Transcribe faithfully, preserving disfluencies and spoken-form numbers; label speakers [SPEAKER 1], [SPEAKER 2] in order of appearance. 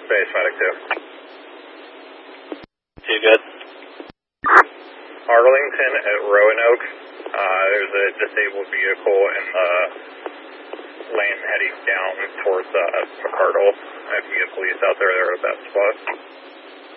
[SPEAKER 1] Base, Medic two.
[SPEAKER 2] You good?
[SPEAKER 1] Arlington at Roanoke. Uh, there's a disabled vehicle in the lane heading down towards uh, McCardle. If you get police out there, they're at that spot.